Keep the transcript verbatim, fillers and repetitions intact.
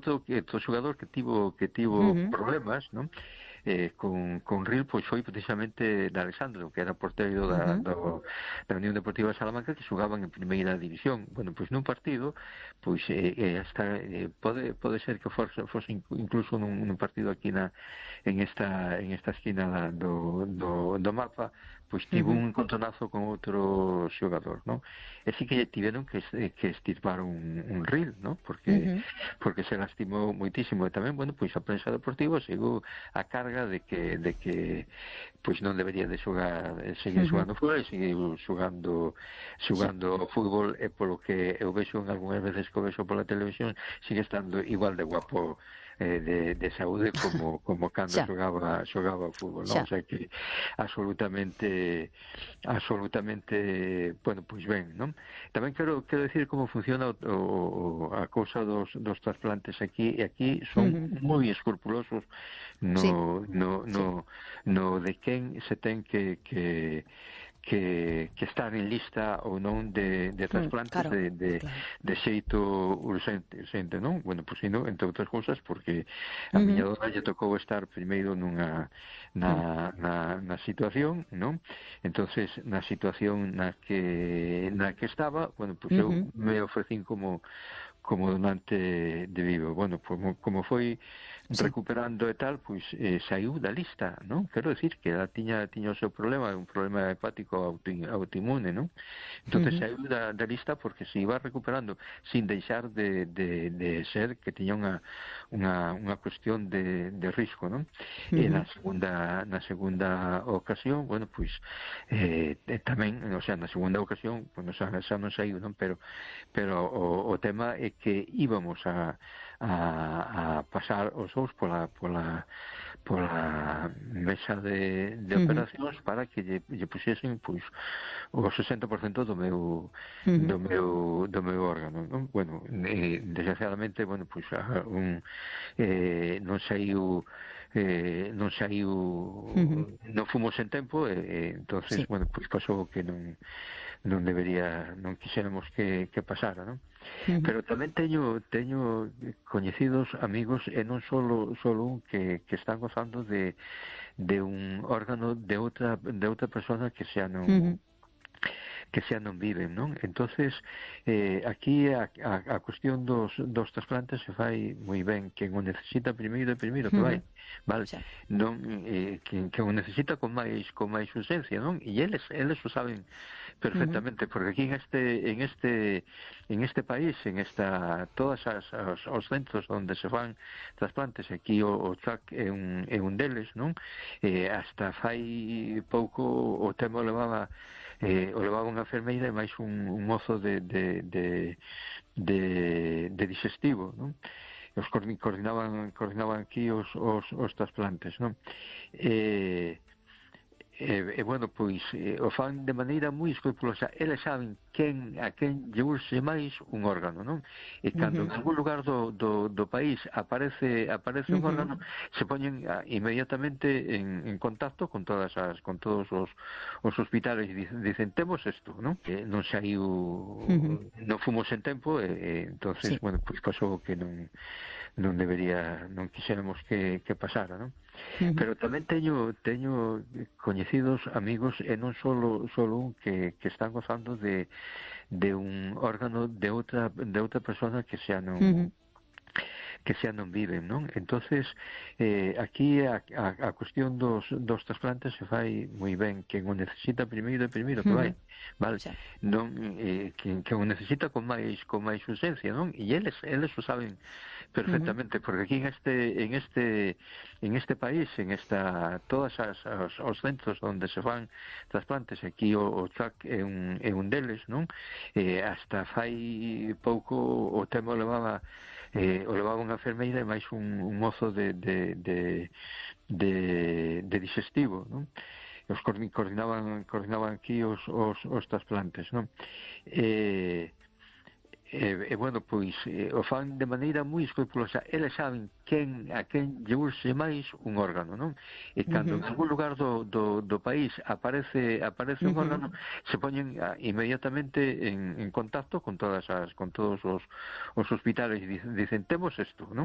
outro, que, outro xogador que tivo, que tivo Ujú. problemas, non? Eh, con, con Ril, pois foi precisamente de Alexandro, que era porteiro da, Ujú. do, da Unión Deportiva de Salamanca, que xogaban en primeira división. Bueno, pois nun partido, pois eh, eh, hasta, eh, pode, pode ser que fose, fose incluso nun, nun partido aquí na, en esta en esta esquina da, do, do, do mapa, pois tivo Ujú. un encontronazo con outro xogador, non? E sí que tiveron que, que estirpar un, un Ril, non? Porque Ujú. porque se lastimou moitísimo, e tamén, bueno, pois a prensa deportiva chegou a carga de que de que pois non debería de xogar, seguir Ujú. xogando fútbol, e seguir xogando Sí. xogando ao fútbol, e polo que eu vexo en algunhas veces que o vexo pola televisión, sigue estando igual de guapo, eh, de, de saúde como como cando Xa, xogaba xogaba ao fútbol, non? O xa. sea que absolutamente absolutamente, bueno, pois ben, non? Tamén quero quero decir como funciona o, o, a cousa dos dos trasplantes aquí, e aquí son Ujú. moi escrupulosos Sí, no no sí. no no de quen se ten que que que, que estar en lista ou non de, de Mm, trasplantes claro, de, de, claro. de xeito urgente, urgente, non? Bueno, pois sino, entre outras cousas, porque a miña Ujú. dona lle tocou estar primeiro nunha Mm. na, na, na situación, non? Entonces, na situación na que na que estaba, bueno, pois eu Ujú. me ofrecín como como donante de vivo. Bueno, como, como foi Sí. recuperando e tal, pois eh, saiu da lista, non? Quero decir que ela tiña, tiña o seu problema, un problema hepático auto, autoinmune, non? Entonces Ujú. saiu da, da lista porque se iba recuperando sin deixar de, de, de ser que tiña unha, unha, unha cuestión de, de risco, non? E na Ujú. segunda, na segunda ocasión, bueno, pois eh, tamén, o sea, na segunda ocasión, bueno, xa, xa non saiu, non? Pero pero o, o tema é que íbamos a, a, a pasar os dous pola, pola, pola mesa de, de Ujú. operacións para que lle, lle puxesen pois, o sesenta por cento do meu Ujú. do meu do meu órgano, non? Bueno, eh, desgraciadamente, bueno, pois a, un eh, non saiu eh, non saiu Ujú. non fomos en tempo, e, e entonces, Sí. bueno, pois pasou que non non debería, non quixéramos que, que pasara, non? Ujú. Pero tamén teño teño coñecidos amigos, e non solo solo un que, que están gozando de, de un órgano de outra de outra persona que xa Ujú. non que xa non viven, non? Entonces, eh, aquí a, a, a cuestión dos, dos trasplantes se fai moi ben. Quen o necesita primeiro e primeiro que vai, Ujú. vale? Xa. Non, eh, quen, quen o necesita con máis con máis urgencia, non? E eles eles o saben Ujú. perfectamente, porque aquí en este en este en este país, en esta todas as os, os centros onde se fan trasplantes, aquí o, o C H A C é un é un deles, non? Eh, hasta fai pouco o tema levaba eh, o levaba unha enfermeira e máis un, un mozo de, de, de, de, de digestivo, non? Os coordinaban, coordinaban aquí os, os, os trasplantes, non? E, e, e bueno, pois eh, o fan de maneira moi escrupulosa. Eles saben quen, a quen lle urxe máis un órgano, non? E cando Ujú. en algún lugar do, do, do país aparece aparece un Ujú. órgano, se poñen ah, inmediatamente en, en contacto con todas as con todos os, os hospitales, e dicen, dicen temos isto, non? Que non saiu, Ujú. non fomos en tempo, e, e entonces, Sí. bueno, pois pasou que non non debería, non quixéramos que, que pasara, non? Ujú. Pero tamén teño teño coñecidos amigos, e non solo solo un que, que están gozando de, de un órgano de outra de outra persona que xa non Ujú. que xa non viven, non? Entonces, eh, aquí a, a, a cuestión dos, dos trasplantes se fai moi ben. Quen o necesita primeiro e primeiro que vai, Ujú. vale? Xa. Non, eh, quen, quen o necesita con máis con máis urgencia, non? E eles eles o saben Ujú. perfectamente, porque aquí en este en este en este país, en esta todas as os, os centros onde se fan trasplantes, aquí o, o C H A C é un é un deles, non? Eh, hasta fai pouco o tema levaba eh, o levaba unha enfermeira e máis un, un mozo de, de, de, de, de digestivo, non? Os coordinaban, coordinaban aquí os, os, os trasplantes, non? E, e, e bueno, pois eh, o fan de maneira moi escrupulosa. Eles saben quen, a quen lle urxe máis un órgano, non? E cando Ujú. en algún lugar do, do, do país aparece aparece un Ujú. órgano, se poñen ah, inmediatamente en, en contacto con todas as con todos os, os hospitales, e dicen, dicen temos isto, non?